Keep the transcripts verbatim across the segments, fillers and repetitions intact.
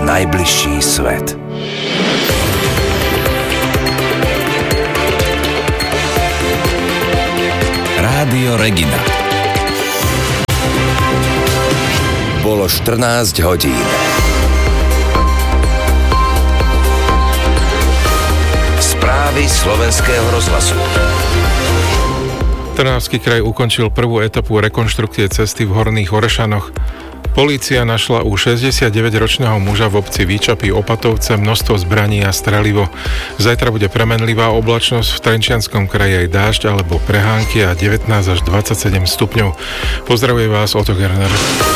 váš najbližší svet. Rádio Regina. Bolo štrnásť hodín. Správy slovenského rozhlasu. Trnavský kraj ukončil prvú etapu rekonštrukcie cesty v Horných Orešanoch. Polícia našla u šesťdesiatdeväťročného muža v obci Výčapy Opatovce množstvo zbraní a strelivo. Zajtra bude premenlivá oblačnosť, v Trenčianskom kraji aj dážď alebo prehánky a devätnásť až dvadsaťsedem stupňov. Pozdravuje vás Otto Gerner.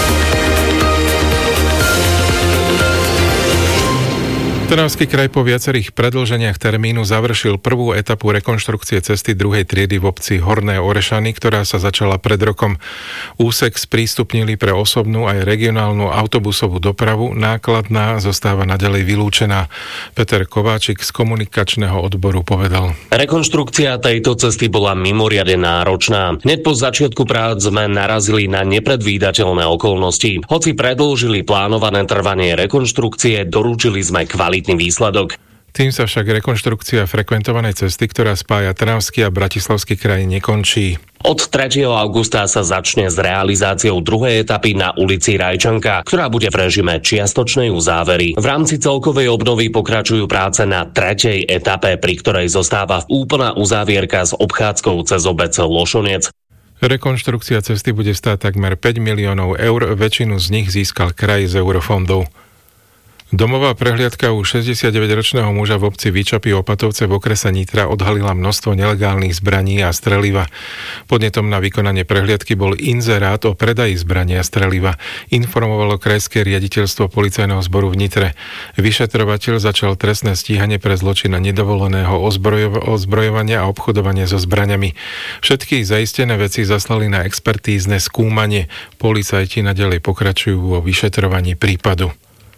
Trnavský kraj po viacerých predĺženiach termínu završil prvú etapu rekonštrukcie cesty druhej triedy v obci Horné Orešany, ktorá sa začala pred rokom. Úsek sprístupnili pre osobnú aj regionálnu autobusovú dopravu, nákladná zostáva naďalej vylúčená. Peter Kováčik z komunikačného odboru povedal: Rekonštrukcia tejto cesty bola mimoriadne náročná. Hneď po začiatku prác sme narazili na nepredvídateľné okolnosti. Hoci predĺžili plánované trvanie rekonštrukcie, doručili sme kvalitný výsledok. Tým sa však rekonštrukcia frekventovanej cesty, ktorá spája Trnavský a Bratislavský kraj, nekončí. Od tretieho augusta sa začne s realizáciou druhej etapy na ulici Rajčanka, ktorá bude v režime čiastočnej uzávery. V rámci celkovej obnovy pokračujú práce na tretej etape, pri ktorej zostáva úplná uzávierka s obchádzkou cez obec Lošonec. Rekonštrukcia cesty bude stáť takmer päť miliónov eur, väčšinu z nich získal kraj z eurofondov. Domová prehliadka u šesťdesiatdeväťročného muža v obci Výčapy Opatovce v okrese Nitra odhalila množstvo nelegálnych zbraní a streliva. Podnetom na vykonanie prehliadky bol inzerát o predaji zbraní a streliva. Informovalo krajské riaditeľstvo policajného zboru v Nitre. Vyšetrovateľ začal trestné stíhanie pre zločin nedovoleného ozbrojov- ozbrojovania a obchodovania so zbraňami. Všetky zaistené veci zaslali na expertízne skúmanie. Policajti naďalej pokračujú vo vyšetrovaní prípadu.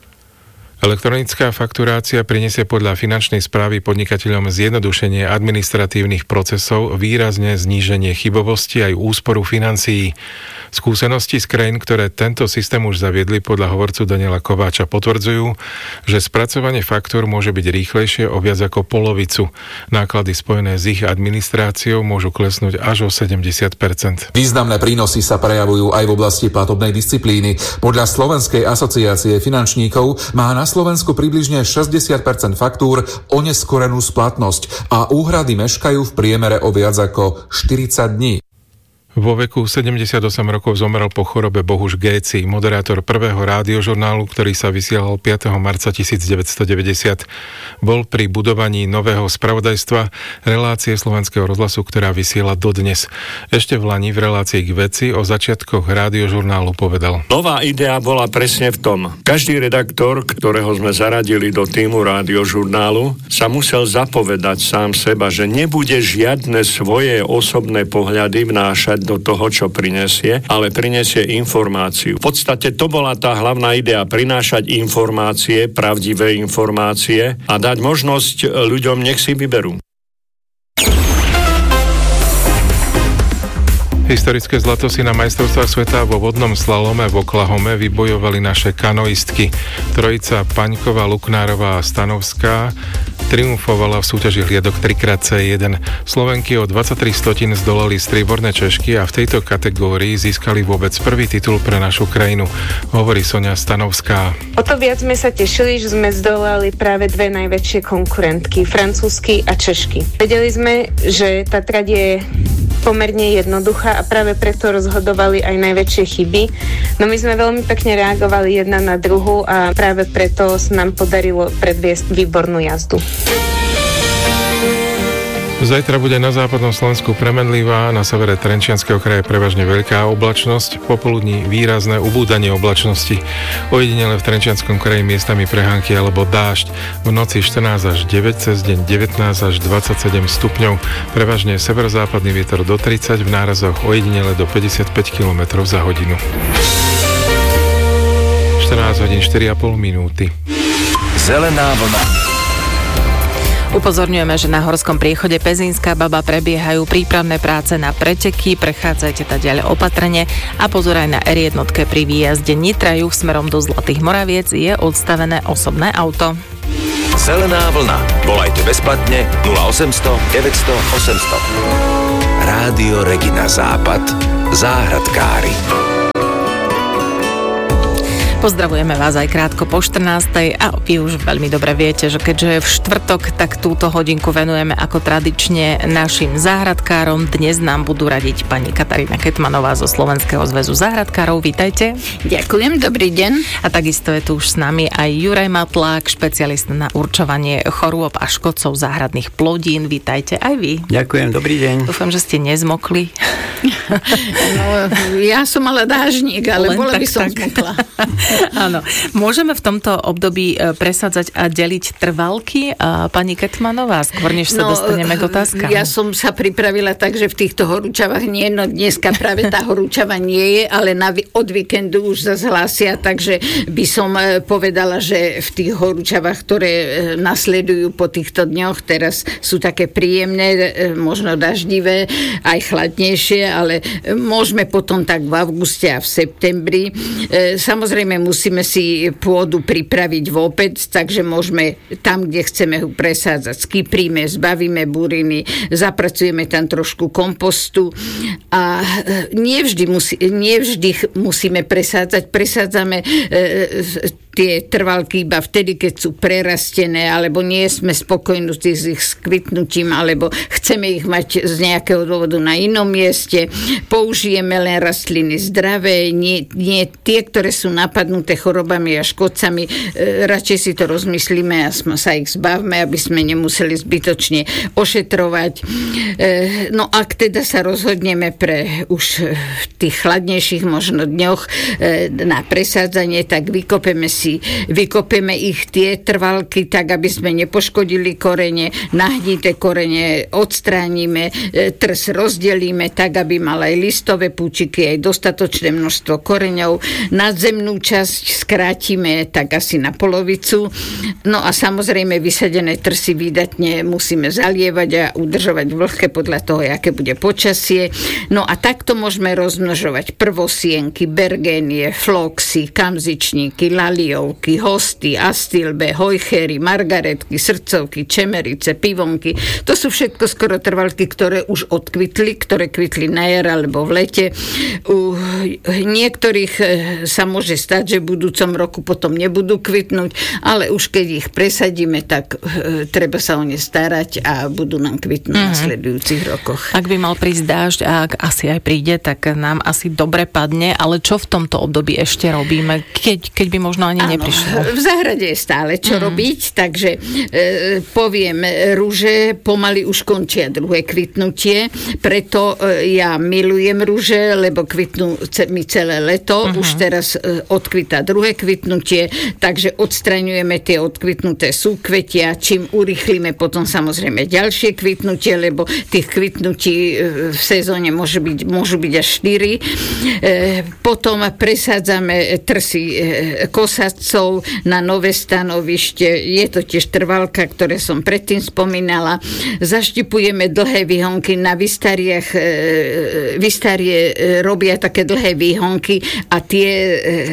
Elektronická fakturácia prinesie podľa finančnej správy podnikateľom zjednodušenie administratívnych procesov, výrazne zníženie chybovosti aj úsporu financií. Skúsenosti z krajín, ktoré tento systém už zaviedli, podľa hovorcu Daniela Kováča potvrdzujú, že spracovanie faktúr môže byť rýchlejšie o viac ako polovicu. Náklady spojené s ich administráciou môžu klesnúť až o sedemdesiat percent. Významné prínosy sa prejavujú aj v oblasti platobnej disciplíny. Podľa Slovenskej asociácie finančníkov má na Slovensku približne šesťdesiat percent faktúr oneskorenú splatnosť a úhrady meškajú v priemere o viac ako štyridsať dní. Vo veku sedemdesiatosem rokov zomrel po chorobe Bohuš Géci, moderátor prvého rádiožurnálu, ktorý sa vysielal piateho marca devätnásťstodeväťdesiat. Bol pri budovaní nového spravodajstva relácie Slovenského rozhlasu, ktorá vysiela dodnes. Ešte v lani v relácii K veci o začiatkoch rádiožurnálu povedal: Nová idea bola presne v tom. Každý redaktor, ktorého sme zaradili do týmu rádiožurnálu, sa musel zapovedať sám seba, že nebude žiadne svoje osobné pohľady vnášať do toho, čo prinesie, ale prinesie informáciu. V podstate to bola tá hlavná idea, prinášať informácie, pravdivé informácie a dať možnosť ľuďom, nech si vyberú. Historické zlato si na majstrovstvách sveta vo vodnom slalome v Oklahome vybojovali naše kanoistky. Trojica Paňková, Luknárová a Stanovská triumfovala v súťaži hliadok tri krát cé jeden. Slovenky o dvadsaťtri stotín zdolali strieborné Češky a v tejto kategórii získali vôbec prvý titul pre našu krajinu, hovorí Soňa Stanovská. O to viac sme sa tešili, že sme zdolali práve dve najväčšie konkurentky, francúzsky a Češky. Vedeli sme, že tá trať je pomerne jednoduchá a práve preto rozhodovali aj najväčšie chyby. No my sme veľmi pekne reagovali jedna na druhú a práve preto sa nám podarilo predviesť výbornú jazdu. Zajtra bude na západnom Slovensku premenlivá, na severe Trenčianskeho kraja prevažne veľká oblačnosť, popoludní výrazné ubúdanie oblačnosti. Ojedinele v Trenčianskom kraji miestami prehánky alebo dážď. V noci štrnásť až deväť, cez deň devätnásť až dvadsaťsedem stupňov. Prevažne severozápadný vietor do tridsať, v nárazoch ojedinele do päťdesiatpäť kilometrov za hodinu. štrnásť hodín štyri a pol minúty. Zelená vlna. Upozorňujeme, že na horskom priechode Pezínská Baba prebiehajú prípravné práce na preteky, prechádzajte taďaľ opatrne a pozor aj na er jedna pri výjazde Nitra-juh smerom do Zlatých Moraviec je odstavené osobné auto. Zelená vlna. Volajte bezplatne nula osemsto deväťsto osemsto. Rádio Regina Západ. Záhradkári. Pozdravujeme vás aj krátko po štrnástej a vy už veľmi dobre viete, že keďže je v štvrtok, tak túto hodinku venujeme ako tradične našim záhradkárom. Dnes nám budú radiť pani Katarína Ketmanová zo Slovenského zväzu záhradkárov. Vítajte. Ďakujem, dobrý deň. A takisto je tu už s nami aj Juraj Matlák, špecialista na určovanie chorôb a škodcov záhradných plodín. Vítajte aj vy. Ďakujem, dobrý deň. Dúfam, že ste nezmokli. No, ja som mala dážnik, ale Len bola tak, by som tak. zmokla. Áno. Môžeme v tomto období presadzať a deliť trvalky? A pani Ketmanová, skôr než sa no, dostaneme k otázkam. Ja som sa pripravila tak, že v týchto horúčavách nie, no dneska práve tá horúčava nie je, ale na, od víkendu už zase hlásia, takže by som povedala, že v tých horúčavách, ktoré nasledujú po týchto dňoch, teraz sú také príjemné, možno daždivé, aj chladnejšie, ale môžeme potom tak v auguste a v septembri. Samozrejme musíme si pôdu pripraviť vopred, takže môžeme tam, kde chceme ho presádzať, skypríme, zbavíme buriny, zapracujeme tam trošku kompostu a nevždy, musí, nevždy musíme presádzať. Presádzame e, tie trvalky iba vtedy, keď sú prerastené, alebo nie sme spokojní s ich skvitnutím, alebo chceme ich mať z nejakého dôvodu na inom mieste. Použijeme len rastliny zdravé, nie, nie tie, ktoré sú napadnuté chorobami a škodcami. E, radšej si to rozmyslíme a sa ich zbavme, aby sme nemuseli zbytočne ošetrovať. E, no ak teda sa rozhodneme pre už v tých chladnejších možno dňoch e, na presádzanie, tak vykopeme si vykopeme ich tie trvalky tak, aby sme nepoškodili korene, nahnité korene odstránime, trs rozdelíme tak, aby mal aj listové púčiky, aj dostatočné množstvo koreňov. Nadzemnú časť skrátime tak asi na polovicu. No a samozrejme vysadené trsy výdatne musíme zalievať a udržovať vlhké podľa toho, aké bude počasie. No a takto môžeme rozmnožovať prvosienky, bergénie, floxy, kamzičníky, lalio, hosty, astilbe, hojchery, margaretky, srdcovky, čemerice, pivonky. To sú všetko skoro trvalky, ktoré už odkvitli, ktoré kvitli na jar alebo v lete. U niektorých sa môže stať, že v budúcom roku potom nebudú kvitnúť, ale už keď ich presadíme, tak treba sa o ne starať a budú nám kvitnúť mm-hmm. v nasledujúcich rokoch. Ak by mal prísť dážď a ak asi aj príde, tak nám asi dobre padne, ale čo v tomto období ešte robíme, keď, keď by možno ani neprišlo. V záhrade je stále čo mm. robiť, takže e, poviem, rúže pomaly už končia druhé kvitnutie, preto e, ja milujem rúže, lebo kvitnú ce, mi celé leto, mm-hmm. už teraz e, odkvitá druhé kvitnutie, takže odstraňujeme tie odkvitnuté súkvetia, čím urýchlime potom samozrejme ďalšie kvitnutie, lebo tých kvitnutí e, v sezóne môže byť, môžu byť až štyri. E, potom presádzame trsy e, kosacov na nové stanovište. Je to tiež trvalka, ktoré som predtým spomínala. Zaštipujeme dlhé výhonky. Na vystariach e, vystarie e, robia také dlhé výhonky a tie e,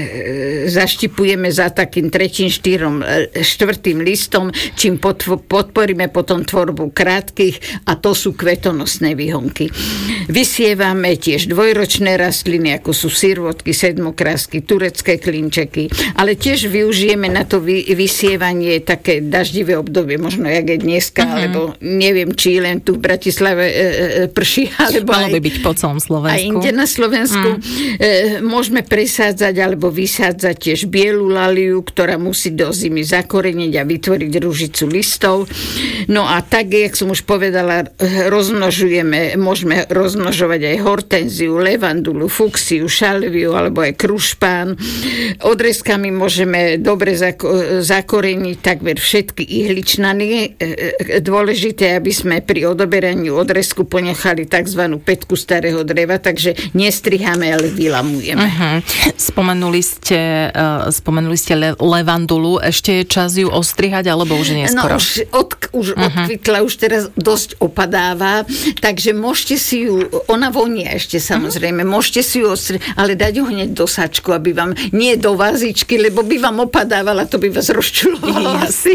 zaštipujeme za takým tretím, štyrom, štvrtým listom, čím potv- podporíme potom tvorbu krátkych a to sú kvetonosné výhonky. Vysievame tiež dvojročné rastliny, ako sú sirvotky, sedmokrásky, turecké klinčeky, ale tiež využijeme na to vy, vysievanie také daždivé obdobie, možno jak je dneska, uh-huh. alebo neviem, či len tu v Bratislave e, e, prší, alebo malo aj, by byť po celom Slovensku. Aj inde na Slovensku. Uh-huh. E, môžeme presádzať alebo vysádzať tiež bielu laliu, ktorá musí do zimy zakoreniť a vytvoriť ružicu listov. No a tak, jak som už povedala, rozmnožujeme, môžeme rozmnožovať aj hortenziu, levandulu, fuksiu, šalviu alebo aj krušpán. Odrezkami môžeme môžeme dobre zakoreniť takmer všetky ihličnany. Dôležité, aby sme pri odoberaní odrezku ponechali tzv. Pätku starého dreva, takže nestriháme, ale vylamujeme. Uh-huh. Spomenuli ste, uh, spomenuli ste le- levandulu. Ešte je čas ju ostrihať, alebo už je neskoro? No už, od, už uh-huh. odkvitla, už teraz dosť opadáva, takže môžete si ju, ona vonia ešte samozrejme, uh-huh. môžete si ju ostrihať, ale dať ju hneď do sačku, aby vám, nie do vazičky, lebo by vám opadávala, to by vás rozčulovalo asi.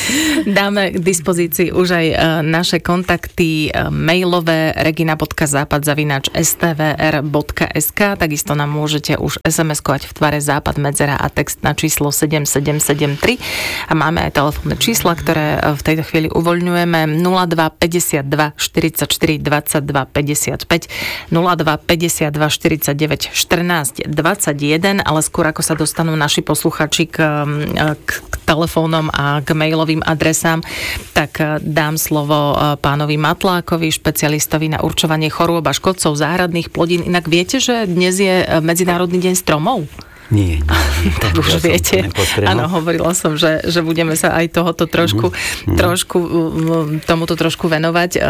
Dáme k dispozícii už aj uh, naše kontakty uh, mailové regina bodka západ zavináč es té vé er bodka es ká. Takisto nám môžete už es em eskovať v tvare západ medzera a text na číslo sedem sedem sedem tri. A máme aj telefónne čísla, ktoré uh, v tejto chvíli uvoľňujeme. nula dva päťdesiatdva štyridsaťštyri dvadsaťdva päťdesiatpäť, nula dva päťdesiatdva štyridsaťdeväť štrnásť dvadsaťjeden, ale skôr ako sa dostanú naši posluchači k, k, k telefónom a k mailovým adresám, tak dám slovo pánovi Matlákovi, špecialistovi na určovanie chorôb a škodcov záhradných plodín. Inak viete, že dnes je Medzinárodný deň stromov? Nie, nie, nie. Tak už ja viete. Áno, hovorila som, že, že budeme sa aj tohoto trošku, mm. trošku tomuto trošku venovať.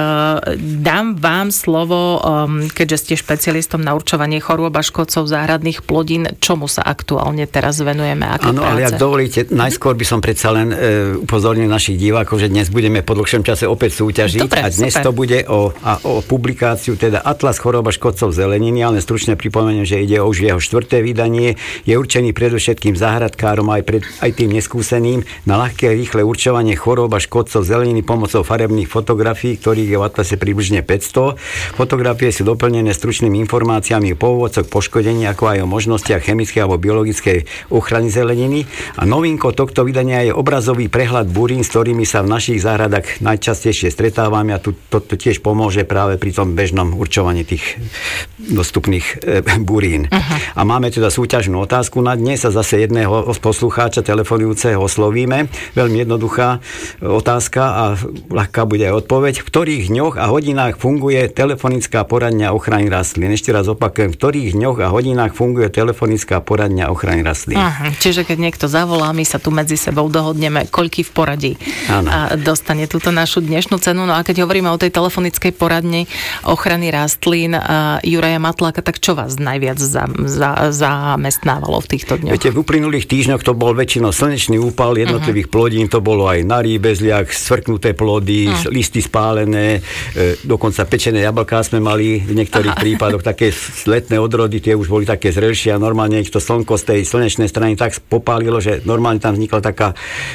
Dám vám slovo, keďže ste špecialistom na určovanie chorôb a škodcov záhradných plodín, čomu sa aktuálne teraz venujeme? Áno, ale ak dovolíte, najskôr by som predsa len upozornil našich divákov, že dnes budeme po dlhšom čase opäť súťažiť. Dobre, a dnes super. To bude o, a, o publikáciu, teda Atlas chorôb a škodcov zeleniny, ale stručne pripomeniem, že ide o už jeho štvrté vydanie. Je určený predovšetkým záhradkárom aj, pred, aj tým neskúseným na ľahké rýchle určovanie chorôb a škodcov zeleniny pomocou farebných fotografií, ktorých je v Atlase približne päťsto. Fotografie sú doplnené stručnými informáciami o pôvodcoch poškodenia, ako aj o možnostiach chemickej alebo biologickej ochrany zeleniny. A novinkou tohto vydania je obrazový prehľad burín, s ktorými sa v našich záhradách najčastejšie stretávame, a tu to, to tiež pomôže práve pri tom bežnom určovaní tých dostupných e, burín. Uh-huh. A máme teda súťažnú otázku. Otázku na dnes a zase jedného poslucháča telefonujúceho oslovíme. Veľmi jednoduchá otázka a ľahká bude aj odpoveď. V ktorých dňoch a hodinách funguje telefonická poradňa ochrany rastlín? Ešte raz opakujem, v ktorých dňoch a hodinách funguje telefonická poradňa ochrany rastlín? Aha, čiže keď niekto zavolá, my sa tu medzi sebou dohodneme, koľký v poradí ano. A dostane túto našu dnešnú cenu. No a keď hovoríme o tej telefonickej poradni ochrany rastlín Juraja Matláka, tak čo vás najviac za, za, zamestnáva v týchto dňoch? Viete, v uplynulých týždňoch to bol väčšinou slnečný úpal jednotlivých uh-huh. plodín, to bolo aj na rýbezliach, svrknuté plody, uh-huh. listy spálené, e, dokonca pečené jablká sme mali v niektorých uh-huh. prípadoch, také letné odrody, tie už boli také zrelšie a normálne ich to slnko z tej slnečnej strany tak popálilo, že normálne tam vznikla taká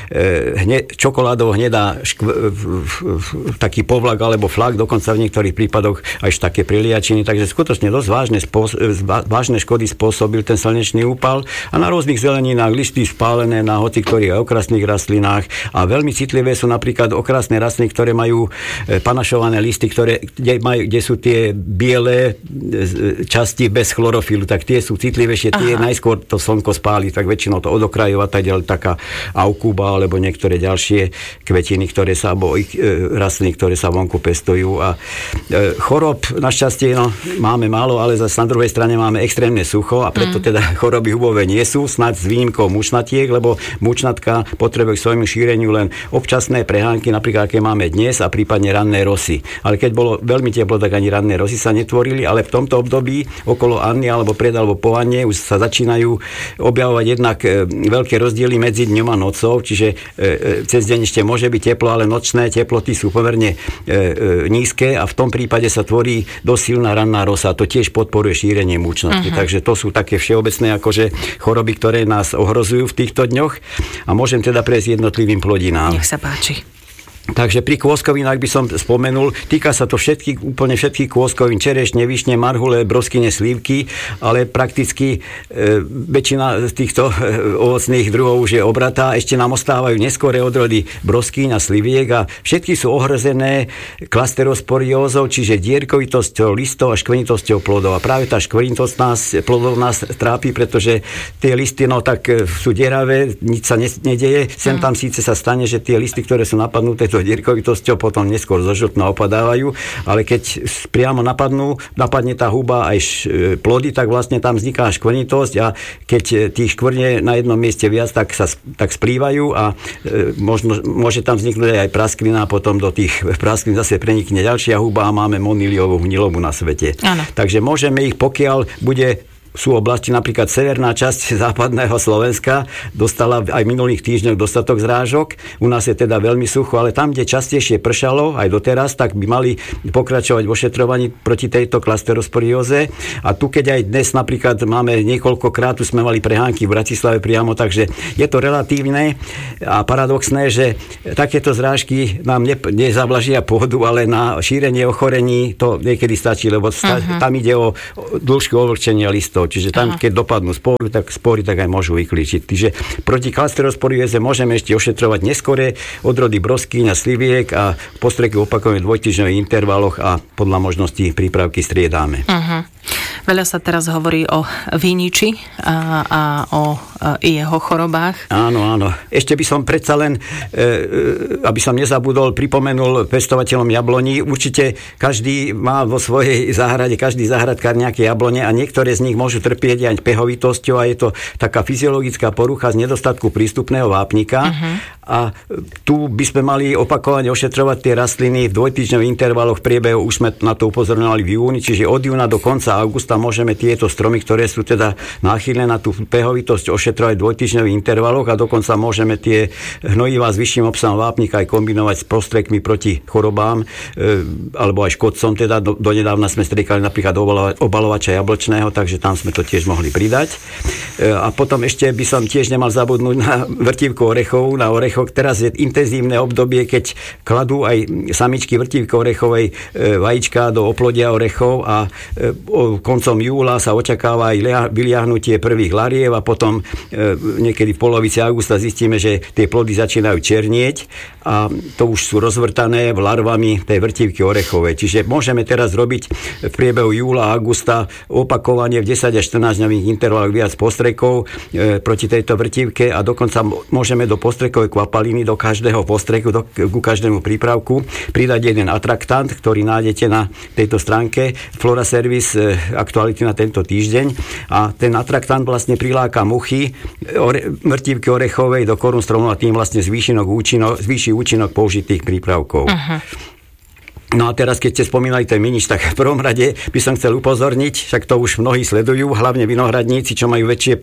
e, hne, čokoládovo hnedá škv, e, taký povlak alebo flak, dokonca v niektorých prípadoch až také priliačiny, takže skutočne dosť vážne, spôsob, vážne škody spôsobil ten slnečný úpal. A na rôznych zeleninách listy spálené na hoci ktorých okrasných rastlinách a veľmi citlivé sú napríklad okrasné rastliny, ktoré majú panašované listy, ktoré, kde, majú, kde sú tie biele časti bez chlorofilu, tak tie sú citlivejšie, tie Aha. najskôr to slnko spáli, tak väčšinou to od okrajov a tak ďalej, taká aukuba alebo niektoré ďalšie kvetiny, ktoré sa, alebo ich, e, rastliny, ktoré sa vonku pestujú. A e, chorob našťastie no, máme málo, ale zase na druhej strane máme extrémne sucho a preto mm. teda choroby hubové nie sú, snáď s výnimkou mučnatiek, lebo mučnatka potrebuje k svojmu šíreniu len občasné prehánky, napríklad aké máme dnes a prípadne ranné rosy. Ale keď bolo veľmi teplo, tak ani ranné rosy sa netvorili, ale v tomto období okolo Anny alebo pred alebo po Anne už sa začínajú objavovať jednak e, veľké rozdiely medzi dňom a nocou, čiže e, e, cez deň ešte môže byť teplo, ale nočné teploty sú pomerne e, e, nízke a v tom prípade sa tvorí dosť silná ranná rosa. To tiež podporuje šírenie mučnatky. Uh-huh. Takže to sú také všeobecné akože choroby, ktoré nás ohrozujú v týchto dňoch a môžem teda prejsť jednotlivým plodinám. Nech sa páči. Takže pri kôskovinách by som spomenul, týka sa to všetkých, úplne všetkých kôskovín, čerešne, višne, marhule, broskyne, slívky, ale prakticky e, väčšina z týchto e, ovocných druhov už je obratá. Ešte nám ostávajú neskoré odrody broskyň a sliviek a všetky sú ohrozené klasterosporiózou, čiže dierkovitosťou listov a škvenitosťou plodov. A práve tá škvenitosť nás, plodov nás trápi, pretože tie listy no tak sú deravé, nič sa ne, nedeje. Sem tam síce sa stane, že tie listy, ktoré sú napadnuté, touto dierkovitosťou potom neskôr zožltnú a opadávajú, ale keď priamo napadnú, napadne tá huba aj plody, tak vlastne tam vzniká škvrnitosť a keď tých škvrne na jednom mieste viac, tak sa tak splývajú a možno, môže tam vzniknúť aj prasklina a potom do tých prasklín zase prenikne ďalšia huba a máme moniliovú hnilobu na svete. Ano. Takže môžeme ich, pokiaľ bude sú oblasti, napríklad severná časť západného Slovenska dostala aj v minulých týždňoch dostatok zrážok. U nás je teda veľmi sucho, ale tam, kde častejšie pršalo, aj doteraz, tak by mali pokračovať v ošetrovaní proti tejto klasterosporióze. A tu, keď aj dnes napríklad máme niekoľkokrát, tu sme mali prehánky v Bratislave priamo, takže je to relatívne a paradoxné, že takéto zrážky nám ne, nezavlažia pôdu, ale na šírenie ochorení to niekedy stačí, lebo sta- uh-huh. tam ide o dĺžku ovlčenia listov. Čiže tam, keď dopadnú spory, tak spory tak aj môžu vyklíčiť. Čiže proti klasterosporióze môžeme ešte ošetrovať neskore odrody broskýň a sliviek a postreky opakujeme v dvojtýždňových intervaloch a podľa možností prípravky striedáme. Uh-huh. Veľa sa teraz hovorí o viniči a, a o a jeho chorobách. Áno, áno. Ešte by som predsa len, e, aby som nezabudol, pripomenul pestovateľom jabloní. Určite každý má vo svojej záhrade, každý záhradkár nejaké jablone a niektoré z nich môžu trpieť aj pehovitosťou a je to taká fyziologická porucha z nedostatku prístupného vápnika. Uh-huh. A tu by sme mali opakovane ošetrovať tie rastliny v dvojtýždňových intervaloch. V priebehu už sme na to upozorňovali v júni, čiže od júna do konca augusta môžeme tieto stromy, ktoré sú teda náchylné na tú pehovitosť, ošetrovať v dvojtýždňových intervaloch a dokonca môžeme tie hnojivá s vyšším obsahom vápnika aj kombinovať s prostrekmi proti chorobám e, alebo aj škodcom. Teda do, donedávna sme striekali napríklad obalovača jablčného, takže tam sme to tiež mohli pridať. E, a potom ešte by som tiež nemal zabudnúť na vrtívku orechov, na orech. Teraz je intenzívne obdobie, keď kladú aj samičky vrtívky orechovej e, vajíčka do oplodia orechov a e, o, koncom júla sa očakáva aj vyliahnutie prvých lariev a potom e, niekedy v polovici augusta zistíme, že tie plody začínajú černieť a to už sú rozvrtané larvami tej vrtívky orechovej. Čiže môžeme teraz robiť v priebehu júla a augusta opakovanie v desať až štrnásť dňových intervaloch viac postrekov e, proti tejto vrtívke a dokonca môžeme do postrekovej kvapaliny do každého postreku, do, ku každému prípravku pridať jeden atraktant, ktorý nájdete na tejto stránke Flora Service e, aktuality na tento týždeň a ten atraktant vlastne priláka muchy ore, vrtívky orechovej do korún stromu a tým vlastne zvýši účinok, zvýši účinok použitých prípravkov. Aha. No a teraz, keď ste spomínali ten vinič, tak v prvom rade by som chcel upozorniť, však to už mnohí sledujú, hlavne vinohradníci, čo majú väčšie e,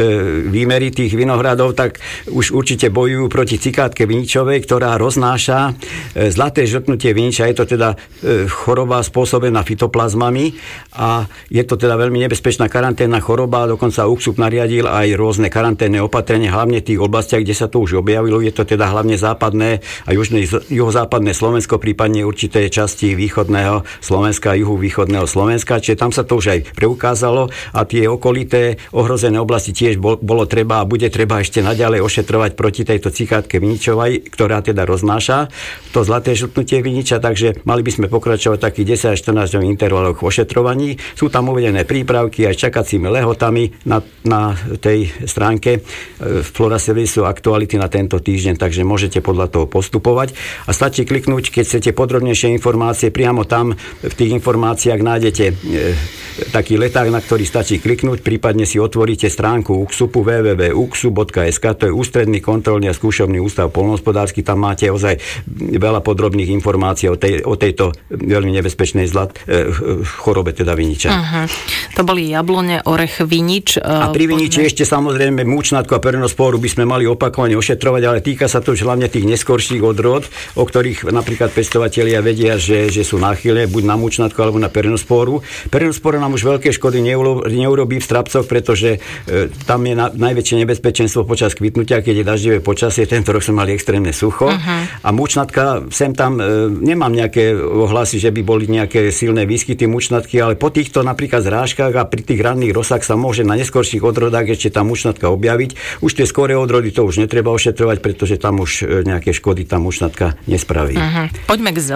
výmery tých vinohradov, tak už určite bojujú proti cikátke viničovej, ktorá roznáša e, zlaté žltnutie viniča. Je to teda e, choroba spôsobená fitoplazmami a je to teda veľmi nebezpečná karanténna choroba, dokonca U K S U P nariadil aj rôzne karanténne opatrenia, hlavne v tých oblastiach, kde sa to už objavilo. Je to teda hlavne západné a južné, juhozápadné Slovensko, prípadne určité časti východného Slovenska a juhu východného Slovenska, čiže tam sa to už aj preukázalo a tie okolité ohrozené oblasti tiež bol, bolo treba a bude treba ešte naďalej ošetrovať proti tejto cikátke viničovej, ktorá teda roznáša to zlaté žltnutie viniča, takže mali by sme pokračovať takých desať až štrnásť dňových intervaloch v ošetrovaní. Sú tam uvedené prípravky aj s čakacími lehotami na, na tej stránke Flora Service aktuality na tento týždeň, takže môžete podľa toho postupovať a stačí kliknúť, keď chcete podrobnejšie informácie, priamo tam v tých informáciách nájdete e, taký leták, na ktorý stačí kliknúť, prípadne si otvoríte stránku U K S U P u w w w bodka u k s u p bodka es ka, to je Ústredný kontrolný a skúšovný ústav poľnohospodársky, tam máte ozaj veľa podrobných informácií o, tej, o tejto veľmi nebezpečnej zlat, e, chorobe teda viniča. Uh-huh. To boli jablone, orech, vinič. A pri viniči ešte samozrejme múčnatku a peronospóru by sme mali opakovane ošetrovať, ale týka sa to už hlavne tých neskorších odrôd, o ktorých napríklad pestovatelia vedia, že, že sú náchylné buď na múčnatku alebo na peronospóru. Peronospóra nám už veľké škody neulo, neurobí v strapcoch, pretože e, tam je na, najväčšie nebezpečenstvo počas kvitnutia, keď je daždivé počasie. Tento rok sme mali extrémne sucho. Uh-huh. A múčnatka, sem tam e, nemám nejaké ohlasy, že by boli nejaké silné výskyty múčnatky, ale po týchto napríklad zrážkach a pri tých ranných rosách sa môže na neskorších odrodách ešte tá múčnatka objaviť. Už tie skoré odrody to už netreba ošetrovať, pretože tam už nejaké škody tá múčnatka nespraví. Uh-huh. Poďme k zelenine.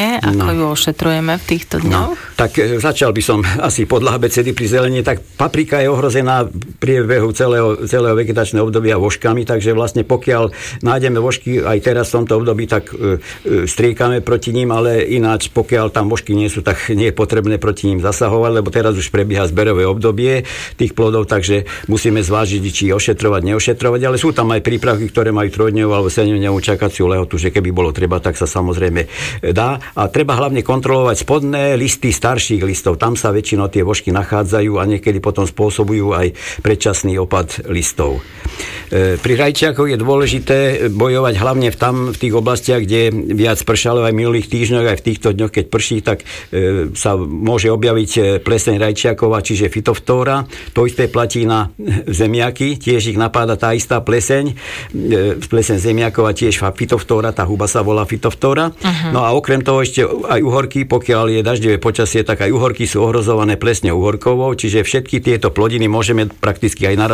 zelenie, ako No. ju ošetrujeme v týchto dňoch? No, tak e, začal by som asi podľa á bé cé dé pri zelení, tak paprika je ohrozená v priebehu celého, celého vegetačného obdobia vožkami, takže vlastne pokiaľ nájdeme vožky aj teraz v tomto období, tak e, e, striekame proti ním, ale ináč pokiaľ tam vožky nie sú, tak nie je potrebné proti ním zasahovať, lebo teraz už prebieha zberové obdobie tých plodov, takže musíme zvážiť, či ošetrovať, neošetrovať, ale sú tam aj prípravky, ktoré majú trojdňovú alebo sedemdňovú čakaciu lehotu, že keby bolo treba, tak sa samozrejme dá. A treba hlavne kontrolovať spodné listy starších listov. Tam sa väčšinou tie vožky nachádzajú a niekedy potom spôsobujú aj predčasný opad listov. E, pri rajčiakoch je dôležité bojovať hlavne v tam v tých oblastiach, kde viac pršalo aj v minulých týždňoch, aj v týchto dňoch, keď prší, tak e, sa môže objaviť pleseň rajčiakova, čiže fytoftóra. To isté platí na zemiaky, tiež ich napáda tá istá pleseň. E, pleseň zemiakova tiež fytoftóra, tá huba sa volá fytoftóra. Uh-huh. No a okrem toho ešte aj uhorky, pokiaľ je daždivé počasie, tak aj uhorky sú ohrozované plesňou uhorkovou, čiže všetky tieto plodiny môžeme prakticky aj naraz